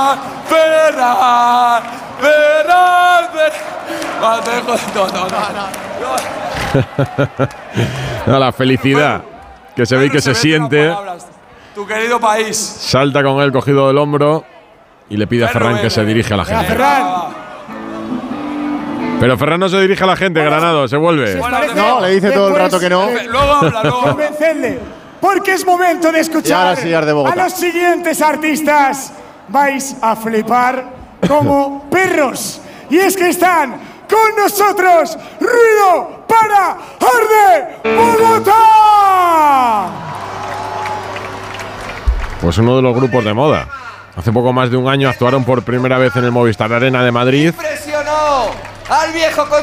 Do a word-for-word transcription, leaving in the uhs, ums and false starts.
Ferran, Ferran, Ferran, Ferran. No, no, no, no. No, la felicidad que se ve y que se siente. Tu querido país. Salta con él cogido del hombro y le pide a Ferran que se dirige a la gente. Pero Ferran no se dirige a la gente, Granado, se vuelve. No, le dice todo el rato que no. Luego habla, luego. Convencerle, porque es momento de escuchar sí, de a los siguientes artistas. Vais a flipar como perros. Y es que están con nosotros. ¡Ruido para Arde Bogotá! Pues uno de los grupos de moda. Hace poco más de un año actuaron por primera vez en el Movistar Arena de Madrid. Impresionó al viejo